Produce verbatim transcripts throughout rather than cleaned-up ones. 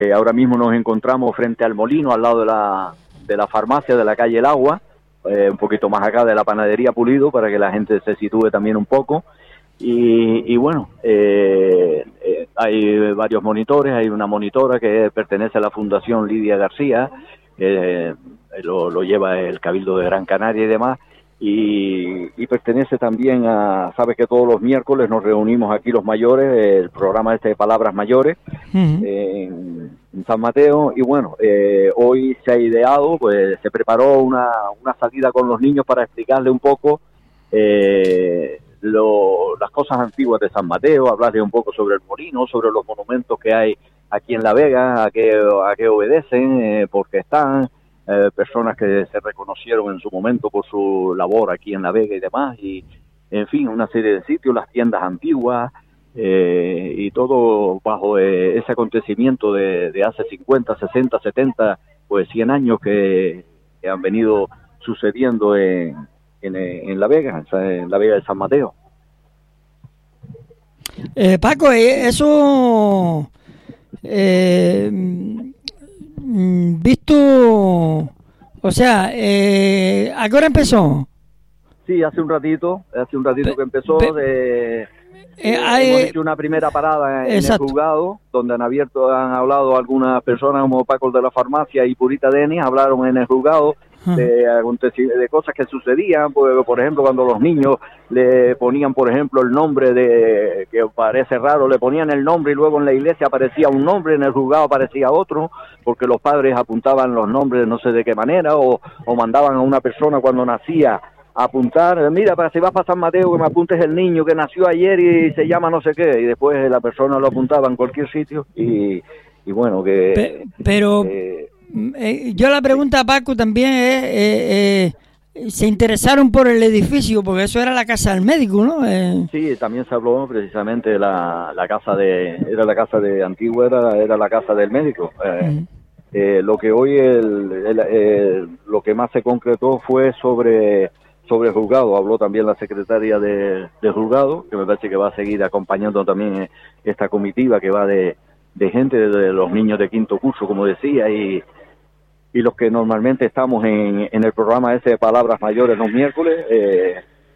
Eh, ahora mismo nos encontramos frente al molino, al lado de la, de la farmacia de la calle El Agua, eh, un poquito más acá de la panadería Pulido, para que la gente se sitúe también un poco. Y, y bueno, eh, eh, hay varios monitores, hay una monitora que pertenece a la Fundación Lidia García, eh, lo, lo lleva el Cabildo de Gran Canaria y demás, y, y pertenece también a, sabes que todos los miércoles nos reunimos aquí los mayores, el programa este de Palabras Mayores, uh-huh. en, en San Mateo, y bueno, eh, hoy se ha ideado, pues se preparó una, una salida con los niños para explicarle un poco eh, lo, las cosas antiguas de San Mateo, hablarle un poco sobre el molino, sobre los monumentos que hay aquí en La Vega, a qué, a qué obedecen, eh, por qué están, Eh, personas que se reconocieron en su momento por su labor aquí en La Vega y demás, y en fin, una serie de sitios, las tiendas antiguas, eh, y todo bajo eh, ese acontecimiento de, de hace cincuenta, sesenta, setenta, pues cien años que, que han venido sucediendo en, en, en La Vega, en La Vega de San Mateo. Eh, Paco, eso... Eh, visto, o sea, eh, ¿a qué hora empezó? Sí, hace un ratito, hace un ratito Pe, que empezó. Pe, de, eh, hemos hay, hecho una primera parada en exacto. el juzgado, donde han abierto, han hablado algunas personas como Paco de la Farmacia y Purita Denis, hablaron en el juzgado de, de cosas que sucedían, por, por ejemplo, cuando los niños le ponían, por ejemplo, el nombre de, que parece raro, le ponían el nombre y luego en la iglesia aparecía un nombre, en el juzgado aparecía otro, porque los padres apuntaban los nombres no sé de qué manera, o, o mandaban a una persona cuando nacía a apuntar, mira, para si vas para San Mateo que me apuntes el niño que nació ayer y se llama no sé qué, y después la persona lo apuntaba en cualquier sitio, y, y bueno, que... Pe, pero... Eh, Eh, yo la pregunta a Paco también es, eh, eh, ¿se interesaron por el edificio? Porque eso era la casa del médico, ¿no? Eh... Sí, también se habló precisamente de la, la casa de, era la casa de Antigua, era, era la casa del médico. Eh, uh-huh. eh, lo que hoy, el, el, el, lo que más se concretó fue sobre, sobre el juzgado. Habló también la secretaria de, del juzgado, que me parece que va a seguir acompañando también esta comitiva que va de, de gente, de los niños de quinto curso, como decía, y y los que normalmente estamos en, en el programa ese de Palabras Mayores los miércoles, eh,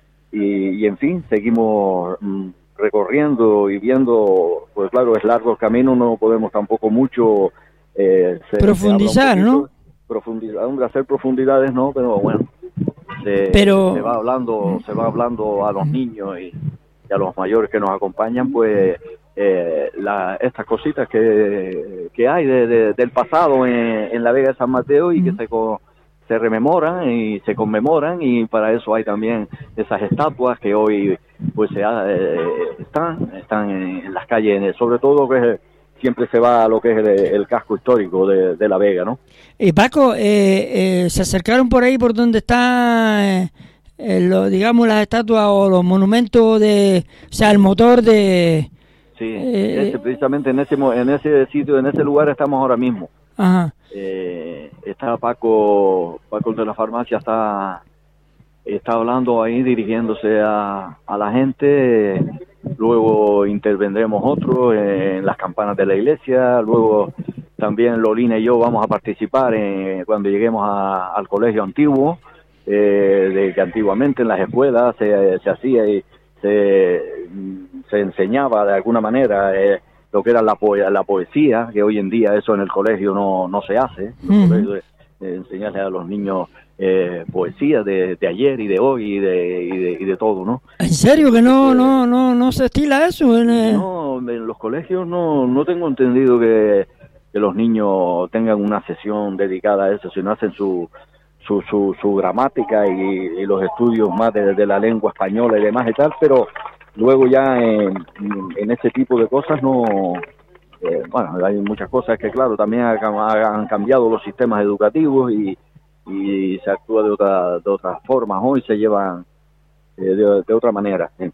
y, y en fin, seguimos mm, recorriendo y viendo, pues claro, es largo el camino, no podemos tampoco mucho... Eh, se, profundizar, se ¿no? Profundizar, hacer profundidades, no, pero bueno, se, pero... se va hablando, se va hablando a los niños y, y a los mayores que nos acompañan, pues... Eh, la, estas cositas que, que hay de, de, del pasado en, en la Vega de San Mateo y que se, se rememoran y se conmemoran, y para eso hay también esas estatuas que hoy pues se, eh, están están en, en las calles, sobre todo que siempre se va a lo que es el, el casco histórico de, de la Vega, ¿no? Y Paco, eh, eh, se acercaron por ahí por donde está eh, eh, lo, digamos las estatuas o los monumentos de, o sea, el motor de... Sí, eh, ese, precisamente en ese en ese sitio, en ese lugar estamos ahora mismo. Ajá. Eh, está Paco, Paco de la Farmacia está está hablando ahí, dirigiéndose a, a la gente. Luego intervendremos otros en las campanas de la iglesia. Luego también Lolina y yo vamos a participar en, cuando lleguemos a, al colegio antiguo, eh, de que antiguamente en las escuelas se, se hacía y se se enseñaba de alguna manera eh, lo que era la, poe- la poesía, que hoy en día eso en el colegio no, no se hace. En el uh-huh. colegio, eh, enseñarle a los niños eh, poesía de, de ayer y de hoy y de, y de, y de todo, ¿no? ¿En serio que no eh, no no no se estila eso? En el... No, en los colegios no no tengo entendido que, que los niños tengan una sesión dedicada a eso, sino hacen su su su, su gramática y, y los estudios más de, de la lengua española y demás y tal, pero luego ya en, en ese tipo de cosas no, eh, bueno, hay muchas cosas que claro, también han cambiado los sistemas educativos y, y se actúa de otra de otras formas, hoy se llevan eh, de, de otra manera. ¿Sí?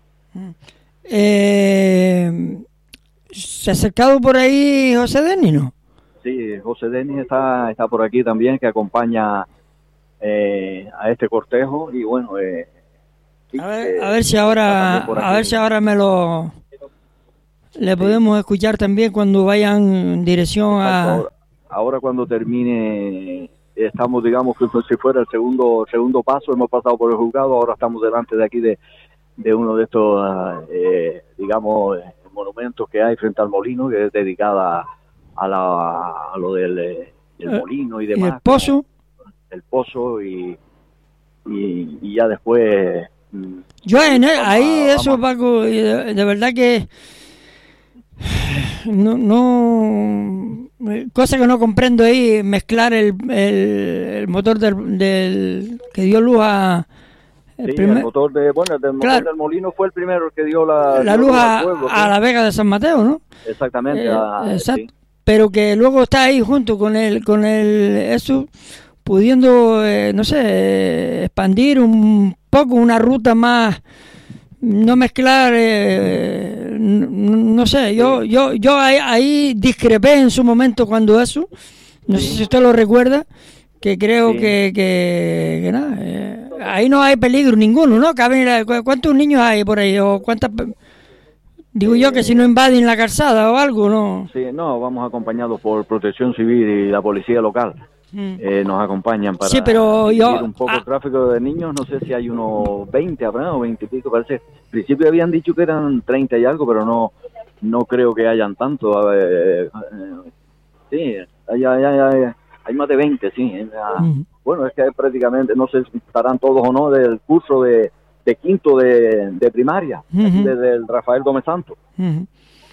Eh, ¿Se ha acercado por ahí José Denis, no? Sí, José Denis está, está por aquí también, que acompaña eh, a este cortejo y bueno... Eh, A ver, a ver si ahora, a ver si ahora me lo, le podemos escuchar también cuando vayan en dirección a... Ahora, ahora cuando termine, estamos, digamos, que si fuera el segundo segundo paso, hemos pasado por el juzgado, ahora estamos delante de aquí de, de uno de estos, eh, digamos, monumentos que hay frente al molino, que es dedicada a, la, a lo del el molino y demás. ¿Y el pozo? El pozo y, y, y ya después... Yo en el, ahí a, eso, Paco, de, de verdad que... No, no, cosa que no comprendo ahí, mezclar el, el, el motor del, del que dio luz a el, sí, primer, el motor de bueno el del motor claro, del molino fue el primero que dio la, la luz a, pueblo, a la Vega de San Mateo, ¿no? Exactamente, eh, a, exacto, sí. Pero que luego está ahí junto con el con el eso pudiendo eh, no sé expandir un poco una ruta más. No mezclar, eh, no, no sé, yo yo yo ahí, ahí discrepé en su momento cuando eso, no sí. sé si usted lo recuerda, que creo sí. que, que, que nada, eh, ahí no hay peligro ninguno, ¿no? ¿Cuántos niños hay por ahí? O cuántas, digo yo que si no invaden la calzada o algo, ¿no? Sí, no, vamos acompañados por Protección Civil y la policía local. Eh, nos acompañan para sí, pero yo, un poco ah, el tráfico de niños, no sé si hay unos veinte, habrá, o veinte y pico, parece. Al principio habían dicho que eran treinta y algo, pero no no creo que hayan tanto. A ver, eh, sí, hay, hay, hay, hay más de veinte, sí. Uh-huh. Bueno, es que prácticamente, no sé si estarán todos o no del curso de, de quinto de, de primaria, uh-huh. desde el Rafael Gómez Santos. Uh-huh.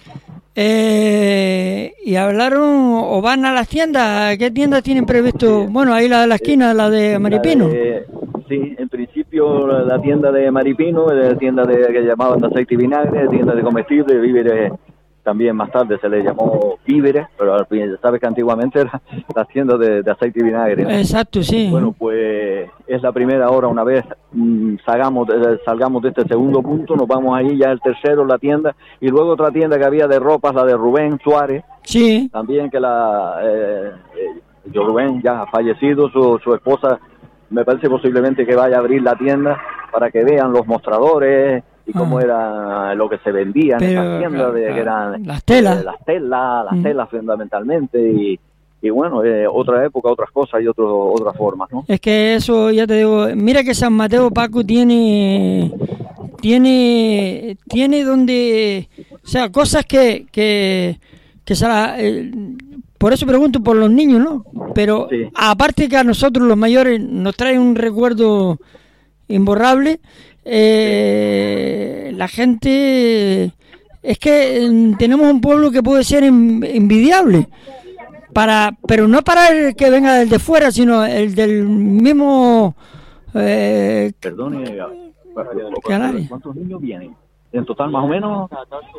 Eh, y hablaron o van a las tiendas. ¿Qué tiendas tienen previsto? Bueno, ahí la de la esquina, la de Maripino. La de, sí, en principio la, la tienda de Maripino, la tienda de, que llamaban de aceite y vinagre, tienda de comestibles, víveres. También más tarde se le llamó víveres, pero sabes que antiguamente era la tienda de, de aceite y vinagre, ¿no? Exacto, sí. Bueno, pues es la primera hora, una vez mmm, salgamos, de, salgamos de este segundo punto, nos vamos ahí ya el tercero, la tienda, y luego otra tienda que había de ropas, la de Rubén Suárez. Sí. También que la, eh, eh, Rubén ya ha fallecido, su, su esposa, me parece posiblemente que vaya a abrir la tienda para que vean los mostradores, y cómo ah. era lo que se vendía en esas tiendas, de, que eran las telas, eh, las telas, las mm. telas fundamentalmente, y, y bueno, eh, otra época, otras cosas y otro, otras formas, ¿no? Es que eso, ya te digo, mira que San Mateo, Paco, tiene, tiene, tiene donde, o sea, cosas que, que, que se la, eh, por eso pregunto por los niños, ¿no? Pero sí. Aparte que a nosotros los mayores nos trae un recuerdo imborrable. Eh, la gente es que eh, tenemos un pueblo que puede ser envidiable para, pero no para el que venga del de fuera, sino el del mismo eh, perdón, ¿cuántos niños vienen? En total más o menos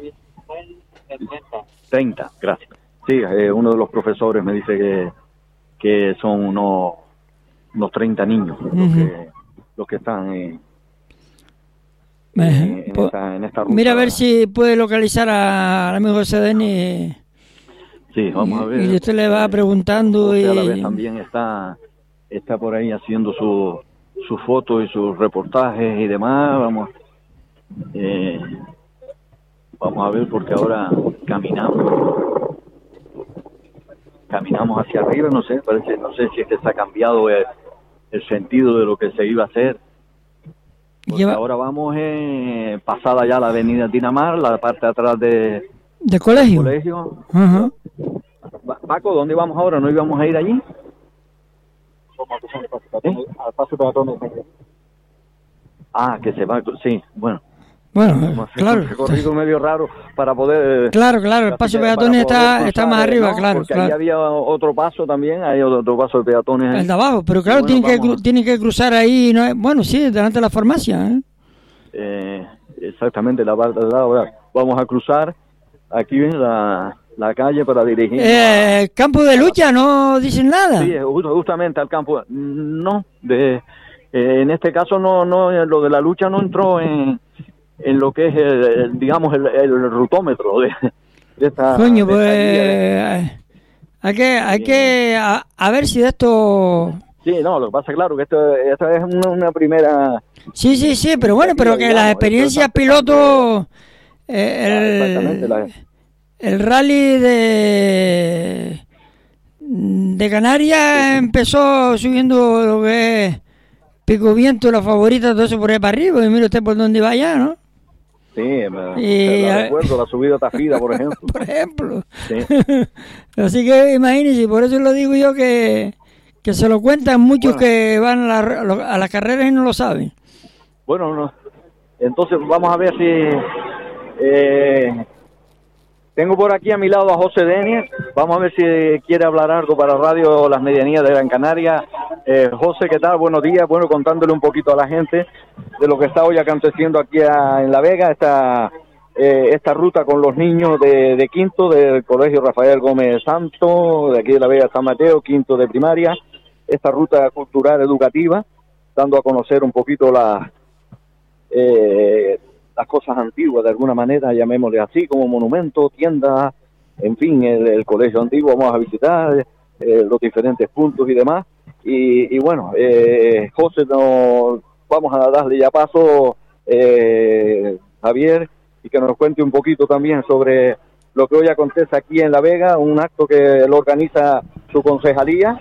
treinta, gracias. Sí, eh, uno de los profesores me dice que, que son unos, unos treinta niños uh-huh. los, que, los que están en En, en, esta, en esta ruta. Mira a ver si puede localizar al amigo José Denis. Sí, vamos y, a ver. Y usted le va preguntando. Y a la vez también está está por ahí haciendo su sus fotos y sus reportajes y demás. Vamos, eh, vamos a ver porque ahora caminamos, caminamos hacia arriba. No sé, parece, no sé si es que se ha cambiado el, el sentido de lo que se iba a hacer. Porque Lleva... ahora vamos eh, pasada ya la avenida Dinamar, la parte de atrás de ¿De colegio? Del colegio. Uh-huh. Paco, ¿dónde íbamos ahora? ¿No íbamos a ir allí? ¿Eh? Al paso peatones. Ah, que se va, sí, bueno. Bueno, claro. Un recorrido medio raro para poder... Claro, claro, el paso de peatones está, cruzar, está más arriba, ¿no? claro. Porque claro. ahí había otro paso también, hay otro paso de peatones. El de abajo, pero claro, bueno, tienen, que, a... tienen que cruzar ahí, ¿no? Bueno, sí, delante de la farmacia. ¿eh? Eh, exactamente, la parte de lado. Vamos a cruzar aquí en la, la calle para dirigir... Eh, a... ¿Campo de lucha? ¿No dicen nada? Sí, justamente al campo. No, de, eh, en este caso no, no, lo de la lucha no entró en... en lo que es, el, el, digamos, el, el rutómetro de, de esta... Coño, de pues, esta hay que, hay sí. que, a, a ver si de esto... Sí, no, lo que pasa, claro, que esto, esta es una, una primera... Sí, sí, sí, pero bueno, pero que digamos, las experiencias piloto... Eh, el, exactamente, la, el rally de de Canarias empezó subiendo lo que es Pico Viento, la favorita, todo eso por ahí para arriba, y mire usted por dónde va allá, ¿no? Sí, me, y, la recuerdo, la subida Tafida, por ejemplo. Por ejemplo. Sí. Así que imagínense, por eso lo digo yo que, que se lo cuentan muchos bueno, que van a la, a las carreras y no lo saben. Bueno, no. Entonces vamos a ver si... Eh, tengo por aquí a mi lado a José Denier. Vamos a ver si quiere hablar algo para Radio Las Medianías de Gran Canaria. Eh, José, ¿qué tal? Buenos días. Bueno, contándole un poquito a la gente de lo que está hoy aconteciendo aquí a, en La Vega, esta, eh, esta ruta con los niños de, de quinto del Colegio Rafael Gómez Santo, de aquí de La Vega San Mateo, quinto de primaria, esta ruta cultural educativa, dando a conocer un poquito la, eh, las cosas antiguas, de alguna manera, llamémosle así, como monumentos, tiendas, en fin, el, el colegio antiguo vamos a visitar, eh, los diferentes puntos y demás. Y, y bueno, eh, José, nos vamos a darle ya paso, eh, Javier, y que nos cuente un poquito también sobre lo que hoy acontece aquí en La Vega, un acto que lo organiza su concejalía.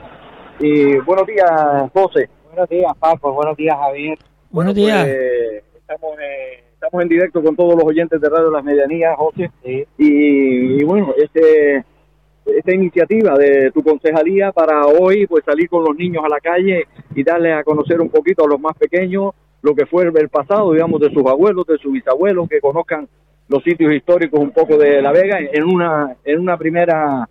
Y buenos días, José. Buenos días, Paco. Buenos días, Javier. Buenos días. Pues, estamos, eh, estamos en directo con todos los oyentes de Radio Las Medianías, José. Sí. Y, y bueno, este... esta iniciativa de tu concejalía para hoy pues salir con los niños a la calle y darles a conocer un poquito a los más pequeños lo que fue el pasado, digamos, de sus abuelos, de sus bisabuelos, que conozcan los sitios históricos un poco de La Vega en una en una primera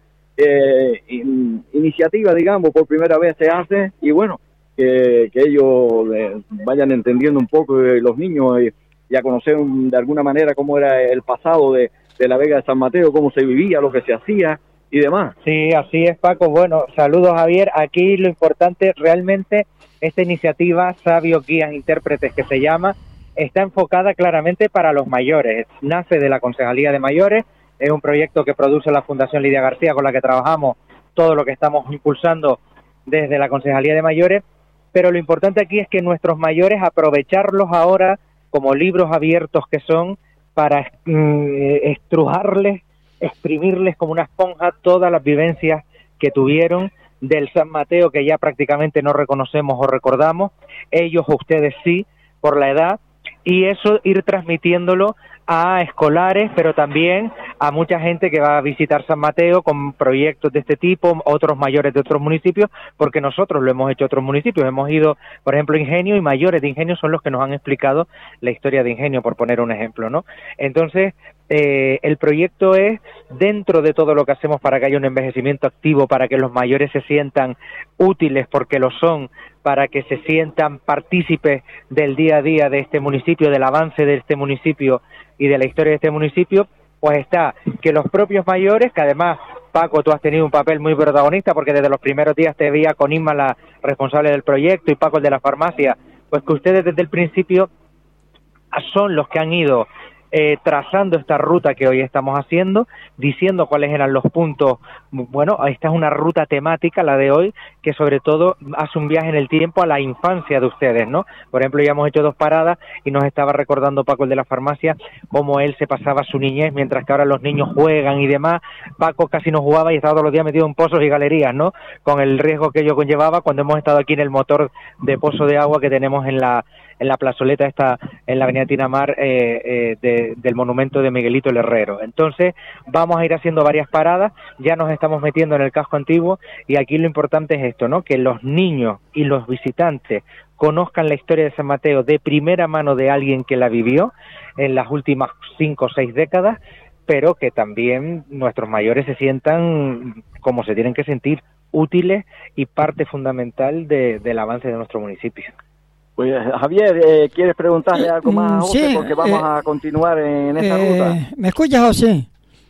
eh, in, iniciativa, digamos, por primera vez se hace, y bueno, que, que ellos eh, vayan entendiendo un poco eh, los niños y, y a conocer un, de alguna manera cómo era el pasado de, de La Vega de San Mateo, cómo se vivía, lo que se hacía y demás. Sí, así es, Paco. Bueno, saludos, Javier. Aquí lo importante, realmente, esta iniciativa Sabios Guías Intérpretes, que se llama, está enfocada claramente para los mayores. Nace de la Concejalía de Mayores, es un proyecto que produce la Fundación Lidia García, con la que trabajamos todo lo que estamos impulsando desde la Concejalía de Mayores, pero lo importante aquí es que nuestros mayores, aprovecharlos ahora como libros abiertos que son, para mm, estrujarles, exprimirles como una esponja todas las vivencias que tuvieron del San Mateo, que ya prácticamente no reconocemos o recordamos, ellos o ustedes sí, por la edad, y eso ir transmitiéndolo a escolares, pero también a mucha gente que va a visitar San Mateo con proyectos de este tipo, otros mayores de otros municipios, porque nosotros lo hemos hecho otros municipios, hemos ido, por ejemplo, Ingenio, y mayores de Ingenio son los que nos han explicado la historia de Ingenio, por poner un ejemplo, ¿no? Entonces, eh, el proyecto es, dentro de todo lo que hacemos para que haya un envejecimiento activo, para que los mayores se sientan útiles, porque lo son, para que se sientan partícipes del día a día de este municipio, del avance de este municipio y de la historia de este municipio, pues está que los propios mayores, que además, Paco, tú has tenido un papel muy protagonista, porque desde los primeros días te veía con Isma, la responsable del proyecto, y Paco, el de la farmacia, pues que ustedes desde el principio son los que han ido Eh, trazando esta ruta que hoy estamos haciendo, diciendo cuáles eran los puntos. Bueno, esta es una ruta temática, la de hoy, que sobre todo hace un viaje en el tiempo a la infancia de ustedes, ¿no? Por ejemplo, ya hemos hecho dos paradas y nos estaba recordando Paco, el de la farmacia, cómo él se pasaba su niñez, mientras que ahora los niños juegan y demás. Paco casi no jugaba y estaba todos los días metido en pozos y galerías, ¿no? Con el riesgo que ello conllevaba cuando hemos estado aquí en el motor de pozo de agua que tenemos en la en la plazoleta esta, en la avenida Tinamar, eh, eh, de, del monumento de Miguelito el Herrero. Entonces, vamos a ir haciendo varias paradas, ya nos estamos metiendo en el casco antiguo, y aquí lo importante es esto, ¿no? Que los niños y los visitantes conozcan la historia de San Mateo de primera mano de alguien que la vivió en las últimas cinco o seis décadas, pero que también nuestros mayores se sientan como se tienen que sentir, útiles y parte fundamental de, del avance de nuestro municipio. Pues Javier, eh, ¿quieres preguntarle algo más a José? Sí, porque vamos eh, a continuar en esta eh, ruta. ¿Me escuchas, José?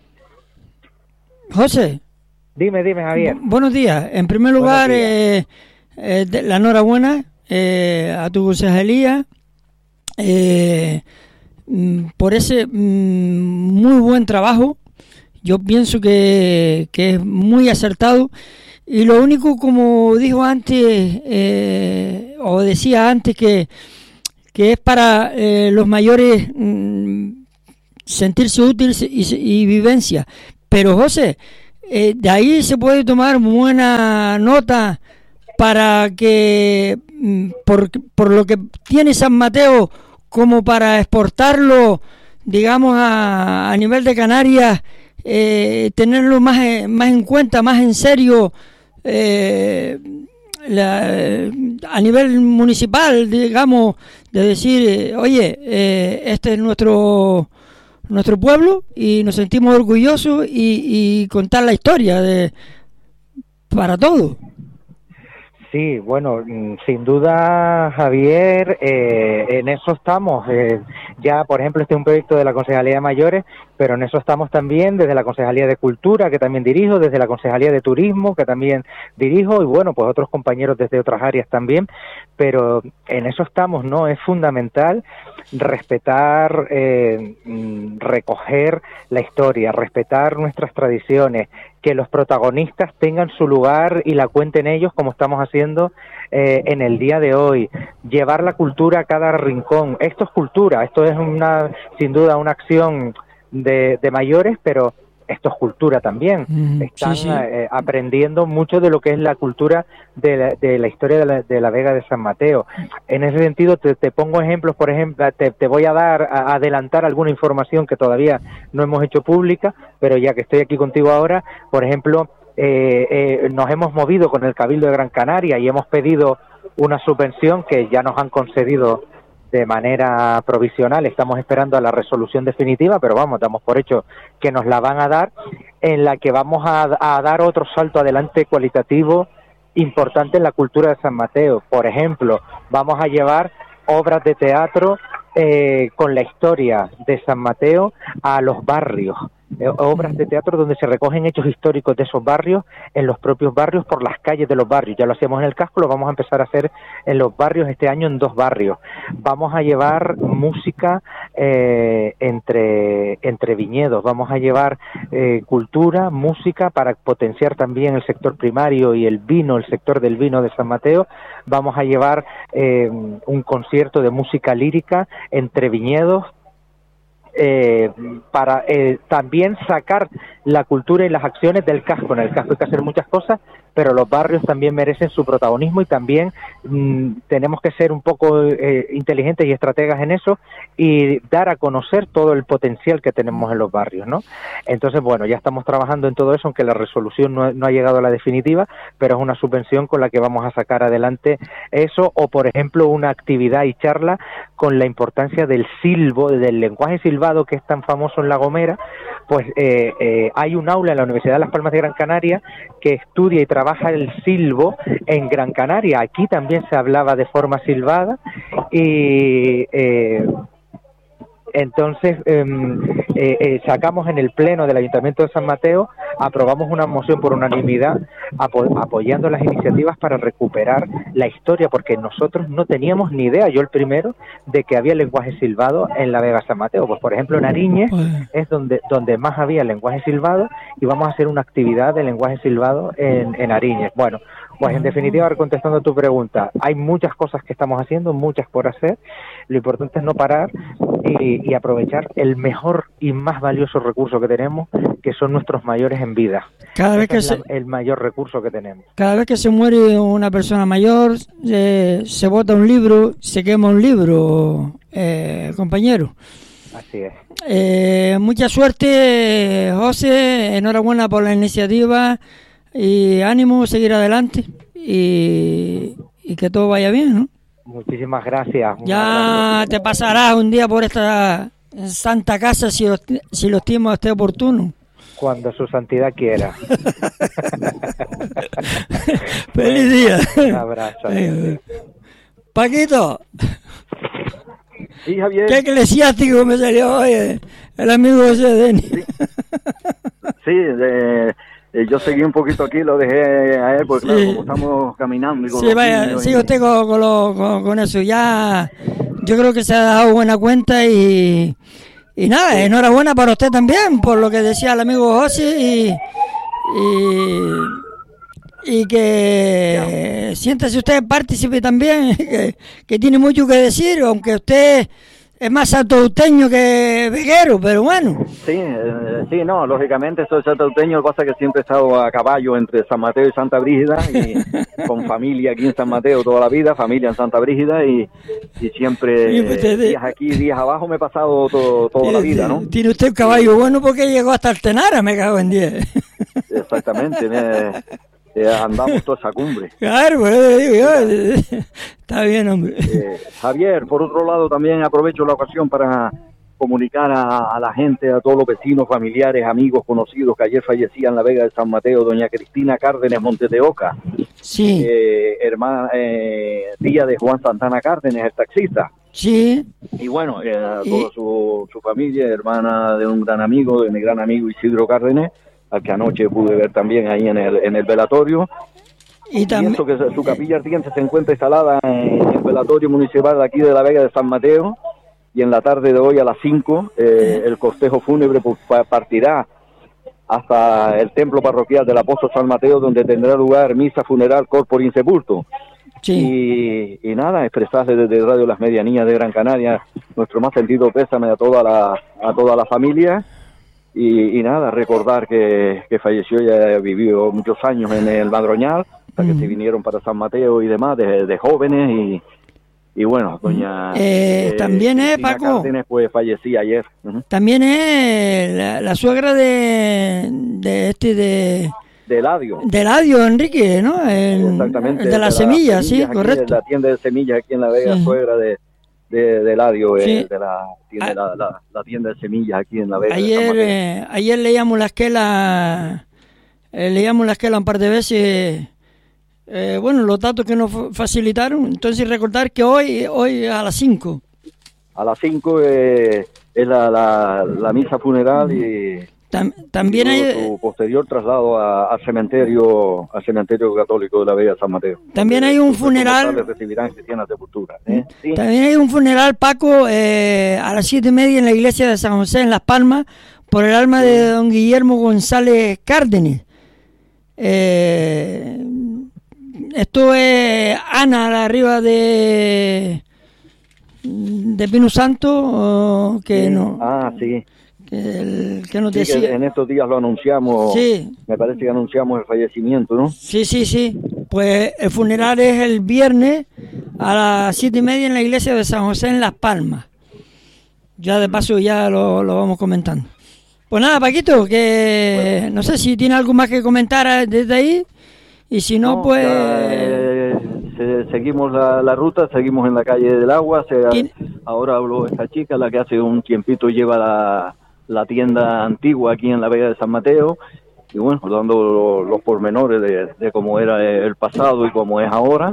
José. Dime, dime, Javier. Bu- buenos días. En primer lugar, eh, eh, de, la enhorabuena eh, a tu concejalía eh, por ese mm, muy buen trabajo. Yo pienso que, que es muy acertado. Y lo único, como dijo antes, eh, o decía antes, que, que es para eh, los mayores mmm, sentirse útiles y, y vivencia. pero José, eh, de ahí se puede tomar buena nota para que, por, por lo que tiene San Mateo, como para exportarlo, digamos, a, a nivel de Canarias, eh, tenerlo más, más en cuenta, más en serio, eh, la, a nivel municipal, digamos, de decir, eh, oye, eh, este es nuestro nuestro pueblo y nos sentimos orgullosos y, y contar la historia de para todo. Sí, bueno, sin duda, Javier, eh, en eso estamos. Eh, ya, por ejemplo, este es un proyecto de la Concejalía de Mayores, pero en eso estamos también desde la Concejalía de Cultura, que también dirijo, desde la Concejalía de Turismo, que también dirijo, y bueno, pues otros compañeros desde otras áreas también, pero en eso estamos, ¿no? Es fundamental respetar, eh, recoger la historia, respetar nuestras tradiciones, que los protagonistas tengan su lugar y la cuenten ellos como estamos haciendo eh, en el día de hoy, llevar la cultura a cada rincón. Esto es cultura, esto es una, sin duda, una acción de, de mayores, pero esto es cultura también. Mm, Están sí, sí. Eh, aprendiendo mucho de lo que es la cultura de la, de la historia de la, de la Vega de San Mateo. En ese sentido, te, te pongo ejemplos, por ejemplo, te, te voy a dar, a adelantar alguna información que todavía no hemos hecho pública, pero ya que estoy aquí contigo ahora, por ejemplo, eh, eh, nos hemos movido con el Cabildo de Gran Canaria y hemos pedido una subvención que ya nos han concedido de manera provisional. Estamos esperando a la resolución definitiva, pero vamos, damos por hecho que nos la van a dar, en la que vamos a, a dar otro salto adelante cualitativo importante en la cultura de San Mateo. Por ejemplo, vamos a llevar obras de teatro eh, con la historia de San Mateo a los barrios. Eh, obras de teatro donde se recogen hechos históricos de esos barrios, en los propios barrios, por las calles de los barrios. Ya lo hacíamos en el casco, lo vamos a empezar a hacer en los barrios este año en dos barrios. Vamos a llevar música eh, entre, entre viñedos, vamos a llevar eh, cultura, música para potenciar también el sector primario y el vino, el sector del vino de San Mateo. Vamos a llevar eh, un concierto de música lírica entre viñedos, Eh, para eh, también sacar la cultura y las acciones del casco. En el casco hay que hacer muchas cosas, pero los barrios también merecen su protagonismo y también mmm, tenemos que ser un poco eh, inteligentes y estrategas en eso y dar a conocer todo el potencial que tenemos en los barrios, ¿no? Entonces, bueno, ya estamos trabajando en todo eso, aunque la resolución no, no ha llegado a la definitiva, pero es una subvención con la que vamos a sacar adelante eso, o por ejemplo una actividad y charla con la importancia del silbo, del lenguaje silbado que es tan famoso en La Gomera. Pues eh, eh, hay un aula en la Universidad de Las Palmas de Gran Canaria que estudia y trabaja el silbo en Gran Canaria. Aquí también se hablaba de forma silbada y eh, entonces eh, eh, eh, sacamos en el pleno del Ayuntamiento de San Mateo, aprobamos una moción por unanimidad apo- apoyando las iniciativas para recuperar la historia, porque nosotros no teníamos ni idea, yo el primero, de que había lenguaje silbado en la Vega San Mateo. Pues por ejemplo en Ariñez es donde donde más había lenguaje silbado y vamos a hacer una actividad de lenguaje silbado en, en Ariñez. Bueno, pues en definitiva, contestando a tu pregunta, hay muchas cosas que estamos haciendo, muchas por hacer. Lo importante es no parar y, y aprovechar el mejor y más valioso recurso que tenemos, que son nuestros mayores en vida. Cada vez que es se, la, el mayor recurso que tenemos. Cada vez que se muere una persona mayor, eh, se bota un libro, se quema un libro, eh, compañero. Así es. Eh, mucha suerte, José, enhorabuena por la iniciativa y ánimo, seguir adelante y, y que todo vaya bien, ¿no? Muchísimas gracias. Ya gracias. Te pasarás un día por esta santa casa si los, si los tiempos esté oportuno. Cuando su santidad quiera. Feliz día. Un abrazo. Paquito. Sí, Javier. Qué eclesiástico me salió hoy el amigo José Denis. Sí, sí de, de, yo seguí un poquito aquí, lo dejé a él, porque sí. Claro, como estamos caminando. Y con sí, vaya, sigue usted con, con, lo, con, con eso. Ya, yo creo que se ha dado buena cuenta y, y nada, sí. Enhorabuena para usted también, por lo que decía el amigo José y... y y que ya. Siéntase usted, participe también, que, que tiene mucho que decir, aunque usted Es más satauteño que veguero, pero bueno. Sí, eh, sí, no, lógicamente soy satauteño, lo que pasa es que siempre he estado a caballo entre San Mateo y Santa Brígida, y con familia aquí en San Mateo toda la vida, familia en Santa Brígida, y, y siempre Y usted- días aquí, días abajo me he pasado todo, toda la vida, ¿no? Tiene usted un caballo bueno porque llegó hasta el Tenara, me cago en diez. Exactamente, eh, eh, andamos toda esa cumbre. Claro, pues le digo yo. Está bien, hombre. Eh, Javier, por otro lado, también aprovecho la ocasión para comunicar a, a la gente, a todos los vecinos, familiares, amigos, conocidos, que ayer fallecía en la Vega de San Mateo doña Cristina Cárdenes Montes de Oca, Sí, eh, hermana, eh, tía de Juan Santana Cárdenes, el taxista. sí. Y bueno, eh, a Y- toda su, su familia, hermana de un gran amigo, de mi gran amigo Isidro Cárdenes, al que anoche pude ver también ahí en el, en el velatorio. Y Y también. eso que su capilla ardiente se encuentra instalada en el velatorio municipal de aquí de la Vega de San Mateo, y en la tarde de hoy a las cinco eh, el cortejo fúnebre pues, pa- partirá hasta el templo parroquial del apóstol San Mateo, donde tendrá lugar misa funeral corpore insepulto. Sí. Y, y nada, expresarle desde Radio Las Medianías de Gran Canaria nuestro más sentido pésame a toda la, a toda la familia. Y, y nada, recordar que, que falleció, ya vivió muchos años en el Madroñal, hasta que Mm. se vinieron para San Mateo y demás, de, de jóvenes, y, y bueno, doña Eh, también es, Cristina Paco. Cárdenes, pues fallecía ayer. Ujú. También es la, la suegra de, de este de De Eladio. de Eladio Enrique, ¿no? El, Exactamente. el de las semillas, sí, aquí, correcto. La tienda de semillas aquí en La Vega, Sí. suegra de, de, de Eladio, eh, Sí. de la, tiene Ah. la, la, la tienda de semillas aquí en La Vega. de San Ayer Mateo. eh, ayer leíamos la esquela, eh, leíamos la esquela un par de veces. Eh, bueno, los datos que nos fa- facilitaron. Entonces recordar que hoy hoy a las cinco. A las cinco eh, es la, la, la misa funeral y Tam- también y hay luego su posterior traslado a- al cementerio al cementerio católico de la Vega de San Mateo. También donde hay un sus restos funeral- mortales recibirán cristiana sepultura. ¿eh? Sí. También hay un funeral, Paco, eh, a las siete y media en la iglesia de San José, en Las Palmas, por el alma de don Guillermo González Cárdenes. Eh, esto es Ana, la arriba de de Pino Santo, oh, que no, Ah, sí. que, el- que nos Sí, que decía. en estos días lo anunciamos. Sí. Me parece que anunciamos el fallecimiento, ¿no? Sí, sí, sí. Pues el funeral es el viernes a las siete y media en la iglesia de San José en Las Palmas. Ya de paso ya lo, lo vamos comentando. Pues nada, Paquito, que no sé si tiene algo más que comentar desde ahí. Y si no, pues... ya, eh, se- seguimos la, la ruta, seguimos en la calle del Agua. Se, ¿Quién? ahora habló esta chica, la que hace un tiempito lleva la, la tienda antigua aquí en la Vega de San Mateo. Y bueno, dando lo- los pormenores de, de cómo era el pasado y cómo es ahora.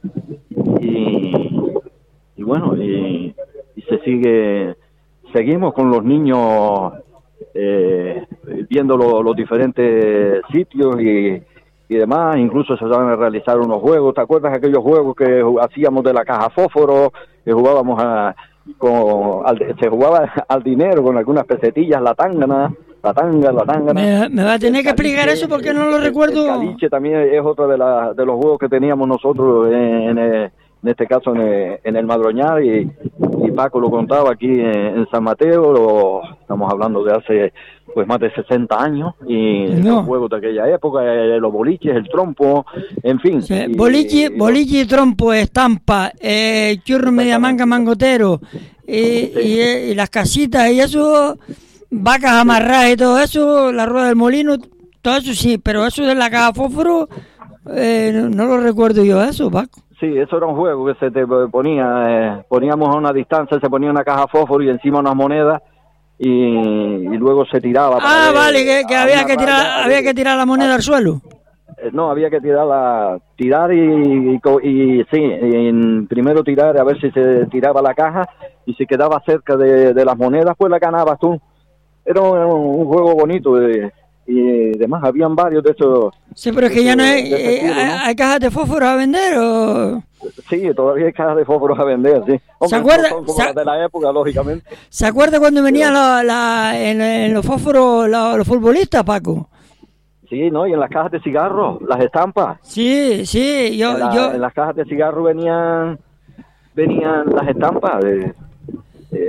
Y, y bueno, y, y se sigue, seguimos con los niños eh, viendo lo- los diferentes sitios y, y demás. Incluso se van a realizar unos juegos. ¿Te acuerdas aquellos juegos que ju- hacíamos de la caja fósforo, que jugábamos a, con, al- se jugaba al dinero con algunas pesetillas, la tangana, la tanga, la tangana? Me, me va a tener El que explicar caliche, eso porque no lo el- recuerdo. El caliche también es otro de, la, de los juegos que teníamos nosotros en, en, el- en este caso en el, en el Madroñal, y, y Paco lo contaba aquí en, en San Mateo. Lo, estamos hablando de hace pues más de sesenta años, y No. los juegos de aquella época, eh, los boliches, el trompo, en fin. Sí, y- boliche, y- boliche, trompo, estampa, eh, churro, media manga, mangotero, y, y, eh, y las casitas y eso, vacas amarradas y todo eso, la rueda del molino, todo eso sí, pero eso de la caja fósforo, eh, no, no lo recuerdo yo eso, Paco. Sí, eso era un juego que se te ponía, eh, poníamos a una distancia, se ponía una caja fósforo y encima unas monedas, y, y luego se tiraba. para Ah, ver vale, que, que a había una que tirar, raya, a había ver- que tirar la moneda al suelo. Eh, No, había que tirarla, tirar y, y, co- y sí, en- primero tirar a ver si se tiraba la caja, y si quedaba cerca de, de las monedas, pues la ganabas tú. Era un, un juego bonito, de, y demás, habían varios de esos. Sí, pero es que ya no hay, de ese eh, estilo, ¿no? hay, hay cajas de fósforo a vender o... Sí, todavía hay cajas de fósforos a vender, sí. Hombre, ¿Se acuerda- no son como se- las de la época, lógicamente. ¿Se acuerda cuando venían la, la, en, en los fósforos la- los futbolistas, Paco? Sí, ¿no? Y en las cajas de cigarros, las estampas. Sí, sí, yo, en, la- yo, en las cajas de cigarro venían venían las estampas de, de-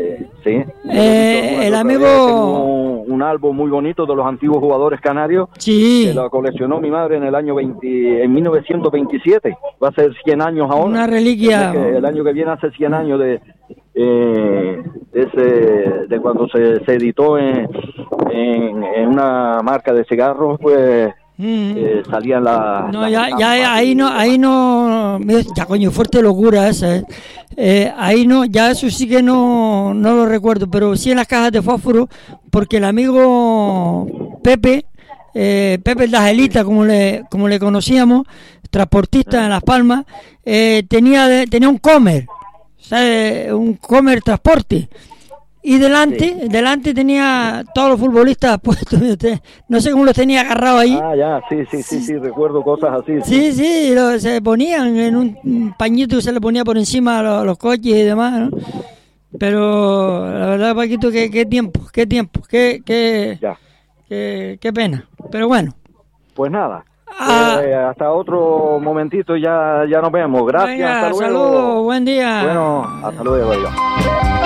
sí. Eh, el amigo... Tengo un álbum muy bonito de los antiguos jugadores canarios. Sí. Que lo coleccionó mi madre en el año veinte, en mil novecientos veintisiete. Va a ser cien años ahora. Una reliquia. El, que, el año que viene hace cien años de eh, ese, de cuando se, se editó en, en, en una marca de cigarros, pues... Mm. Eh, salían las no la ya ya ahí no ahí no ya coño fuerte locura esa eh. Eh, ahí no ya eso sí que no no lo recuerdo, pero sí en las cajas de fósforo, porque el amigo Pepe eh, Pepe el de Angelita, como le como le conocíamos, transportista en Las Palmas, eh, tenía tenía un comer, ¿sabes? Un comer transporte. Y delante, sí. delante tenía todos los futbolistas puestos, no sé cómo los tenía agarrados ahí. Ah, ya, sí, sí, sí, sí, recuerdo cosas así. Sí, sí, sí lo, se ponían en un pañito que se le ponía por encima a los, los coches y demás, ¿no? Pero la verdad, Paquito, qué, qué tiempo, qué tiempo, qué, qué, ya. qué, qué pena. Pero bueno. Pues nada. Ah, eh, hasta otro momentito ya, ya nos vemos. Gracias, venga, hasta luego. Saludos, buen día. Bueno, hasta luego. Adiós.